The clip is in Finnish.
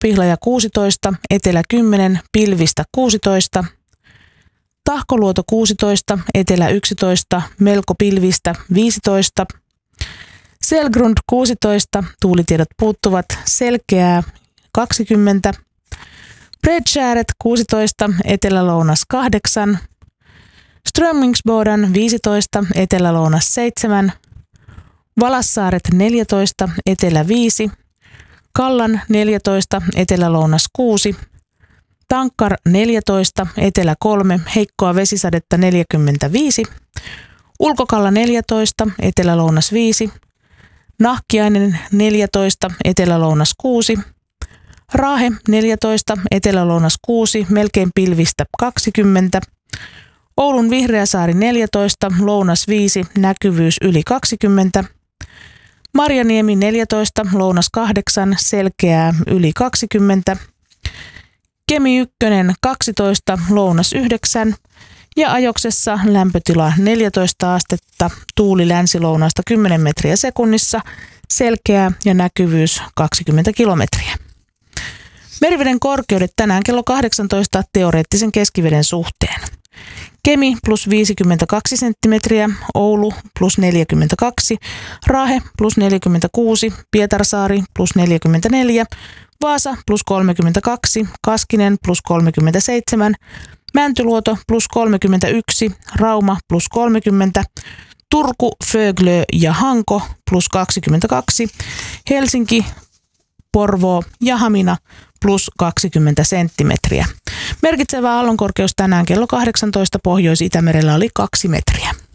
Pihlaja 16, Etelä 10, pilvistä 16. Tahkoluoto 16, Etelä 11, melko pilvistä 15. Selgrund 16, tuulitiedot puuttuvat, selkeää 20. Bredskäret 16, Etelä-lounas 8. Strömmingsboden 15, Etelä-lounas 7. Valassaaret 14, Etelä 5. Kallan 14, Etelä-lounas 6. Tankkar 14, Etelä 3, heikkoa vesisadetta 45. Ulkokalla 14, Etelä-lounas 5. Nahkiainen 14, Etelä-lounas 6. Raahe 14, Etelä-lounas 6, melkein pilvistä 20. Oulun Vihreäsaari 14, lounas 5, näkyvyys yli 20. Marjaniemi 14, lounas 8, selkeää yli 20. Kemi 1 12, lounas 9 ja Ajoksessa lämpötila 14 astetta, tuuli länsilounaasta 10 metriä sekunnissa, selkeää ja näkyvyys 20 kilometriä. Meriveden korkeudet tänään kello 18 teoreettisen keskiveden suhteen. Kemi plus 52 senttimetriä, Oulu plus 42, Raahe plus 46, Pietarsaari plus 44, Vaasa plus 32, Kaskinen plus 37, Mäntyluoto plus 31, Rauma plus 30, Turku, Föglö ja Hanko plus 22, Helsinki, Porvoo ja Hamina plus 20 senttimetriä. Merkitsevä aallonkorkeus tänään kello 18 Pohjois-Itämerellä oli 2 metriä.